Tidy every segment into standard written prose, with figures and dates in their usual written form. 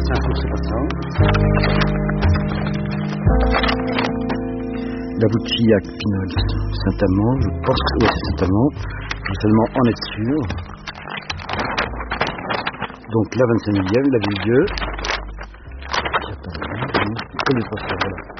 Saint-Flour, c'est pas ça. La Bouchillac, Pinol, Saint-Amand, je pense que c'est Saint-Amand. Je veux seulement en être sûr. Donc la 25e, la Ville-Dieu. Col des Trois Sœurs, voilà.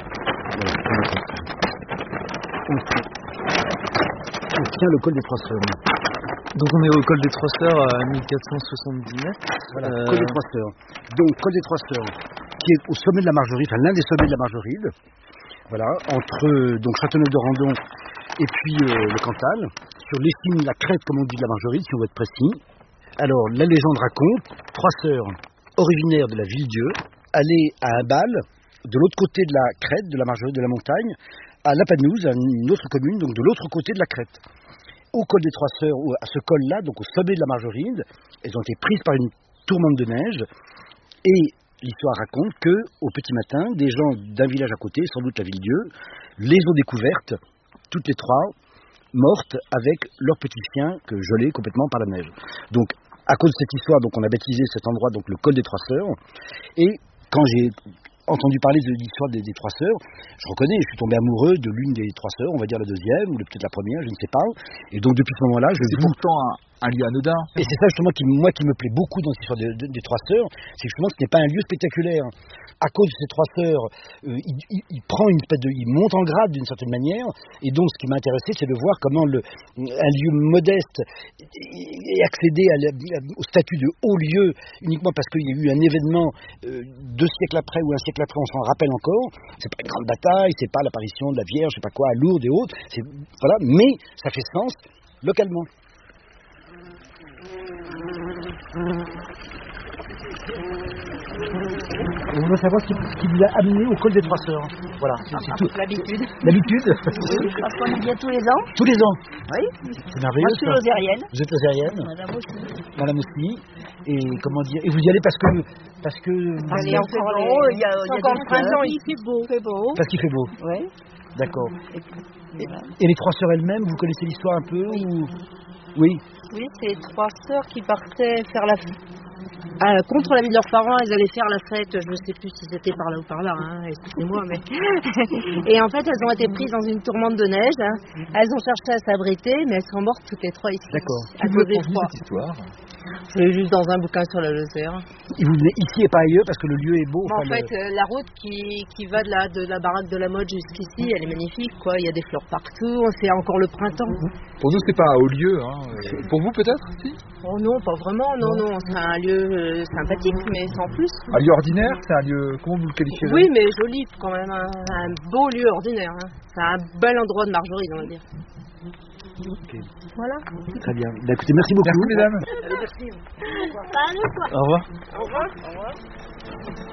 On tient le col des Trois Sœurs. Donc on est au col des Trois Sœurs à 1470 mètres. Voilà, col des Trois Sœurs. Donc col des Trois Sœurs, qui est au sommet de la Margeride, enfin l'un des sommets de la Margeride. Voilà, entre donc Châteauneuf-de-Randon et puis le Cantal, sur l'estime, la crête comme on dit de la Margeride, si on veut être précis. Alors la légende raconte, trois sœurs originaires de la Ville-Dieu allaient à un bal de l'autre côté de la crête, de la Margeride, de la montagne, à La Panouse, à une autre commune, donc de l'autre côté de la crête. Au col des Trois Sœurs, à ce col-là, donc au sommet de la Margeride, elles ont été prises par une tourmente de neige et l'histoire raconte que, au petit matin, des gens d'un village à côté, sans doute la Ville-Dieu, les ont découvertes, toutes les trois, mortes avec leur petit chien que gelé complètement par la neige. Donc, à cause de cette histoire, donc on a baptisé cet endroit donc le col des Trois Sœurs. Et quand j'ai entendu parler de l'histoire des Trois Sœurs, je reconnais, je suis tombé amoureux de l'une des Trois Sœurs, on va dire la deuxième, ou peut-être la première, je ne sais pas. Et donc depuis ce moment-là, c'est pourtant un lieu anodin. Et c'est ça justement qui me plaît beaucoup dans cette histoire des Trois Sœurs, c'est que justement ce n'est pas un lieu spectaculaire. À cause de ces Trois Sœurs, il prend il monte en grade d'une certaine manière, et donc ce qui m'a intéressé, c'est de voir comment un lieu modeste est accédé au statut de haut lieu uniquement parce qu'il y a eu un événement 2 siècles après ou 1 siècle après, on s'en rappelle encore. C'est pas une grande bataille, c'est pas l'apparition de la Vierge, je sais pas quoi, à Lourdes et autres. Voilà, mais ça fait sens localement. On veut savoir ce qui vous a amené au col des Trois Sœurs. Voilà, c'est tout. L'habitude. L'habitude. Oui, parce qu'on y vient tous les ans. Tous les ans. Oui. C'est merveilleux. Moi, je suis lozérienne. Vous êtes lozérienne. Madame aussi. Madame aussi. Et comment dire. Et vous y allez parce que. Il y a encore le printemps, il fait beau. Parce qu'il fait beau. Oui. D'accord. Et les Trois Sœurs elles-mêmes, vous connaissez l'histoire un peu ou... Oui. Oui, c'est 3 sœurs qui partaient faire la fête. Contre la vie de leurs parents, elles allaient faire la fête, je ne sais plus si c'était par là ou par là, hein, excusez-moi, mais... Et en fait, elles ont été prises dans une tourmente de neige, hein. Elles ont cherché à s'abriter, mais elles sont mortes toutes les 3 ici. D'accord. À cause des froids. Cette histoire. Je l'ai juste dans un bouquin sur la Lozère. Et vous venez ici et pas ailleurs parce que le lieu est beau. En fait, la route qui va de la baraque de la mode jusqu'ici, elle est magnifique, quoi. Il y a des fleurs partout, c'est encore le printemps. Pour nous, c'est pas un haut lieu, hein. Pour vous, peut-être, si? Oh non, pas vraiment, non. C'est un lieu sympathique, mais sans plus. Un lieu ordinaire, c'est un lieu... Comment vous le qualifiez? Oui, mais joli, quand même. Un beau lieu ordinaire. Hein. C'est un bel endroit de Margeride, on va dire. Okay. Voilà. Très bien. Bah, écoutez, merci beaucoup. Merci, mesdames. Merci. Au revoir. Au revoir.